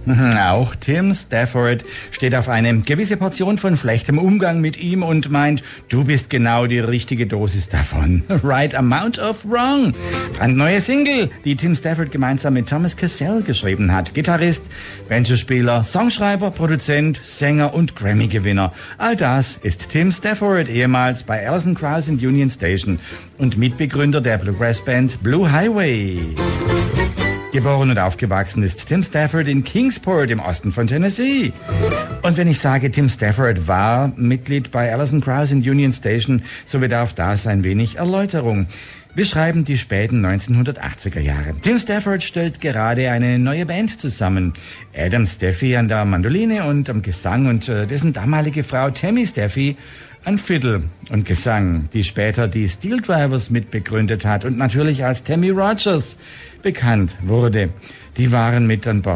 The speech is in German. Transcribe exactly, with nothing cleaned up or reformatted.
Auch Tim Stafford steht auf eine gewisse Portion von schlechtem Umgang mit ihm und meint, du bist genau die richtige Dosis davon. Right amount of wrong. Brandneue Single, die Tim Stafford gemeinsam mit Thomas Cassell geschrieben hat. Gitarrist, Banjospieler, Songschreiber, Produzent, Sänger und Grammy-Gewinner. All das ist Tim Stafford, ehemals bei Alison Krauss und Union Station und Mitbegründer der Bluegrass-Band Blue Highway. Geboren und aufgewachsen ist Tim Stafford in Kingsport im Osten von Tennessee. Und wenn ich sage, Tim Stafford war Mitglied bei Alison Krauss und Union Station, so bedarf das ein wenig Erläuterung. Wir schreiben die späten neunzehnhundertachtziger Jahre. Tim Stafford stellt gerade eine neue Band zusammen. Adam Steffy an der Mandoline und am Gesang und äh, dessen damalige Frau Tammy Steffy an Fiddle und Gesang, die später die Steel Drivers mitbegründet hat und natürlich als Tammy Rogers bekannt wurde. Die waren mit an Bord.